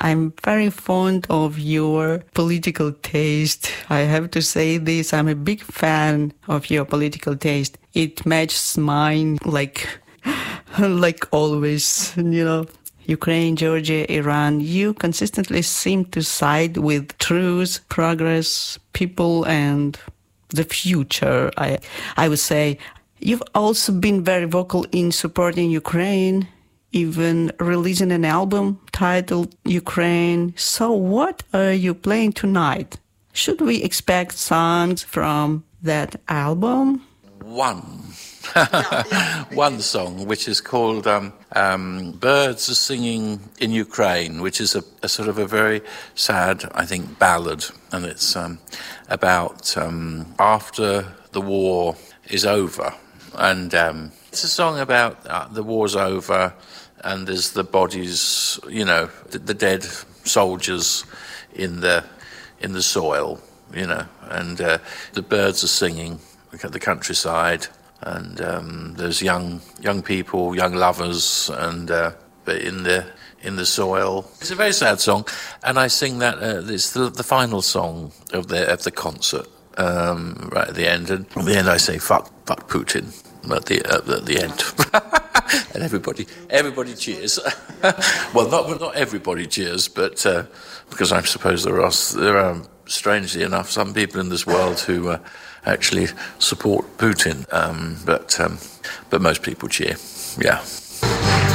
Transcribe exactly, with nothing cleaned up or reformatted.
I'm very fond of your political taste. I have to say this. I'm a big fan of your political taste. It matches mine like, like always, you know. Ukraine, Georgia, Iran, you consistently seem to side with truth, progress, people, and the future. I, I would say you've also been very vocal in supporting Ukraine, even releasing an album titled Ukraine. So what are you playing tonight? Should we expect songs from that album? One. yeah, yeah. One song, which is called um, um, Birds Are Singing in Ukraine, which is a, a sort of a very sad, I think, ballad. And it's um, about um, after the war is over. And um, it's a song about uh, the war's over and there's the bodies, you know, the, the dead soldiers in the in the soil, you know, and uh, the birds are singing at the countryside. And um, there's young young people, young lovers, and uh, but in the in the soil. It's a very sad song, and I sing that. Uh, it's the, the final song of the of the concert, um, right at the end. And at the end, I say "fuck, fuck Putin." At the uh, at the end, and everybody everybody cheers. Well, not not everybody cheers, but uh, because I suppose there are there are strangely enough some people in this world who. Uh, actually support Putin, um, but um, but most people cheer, yeah.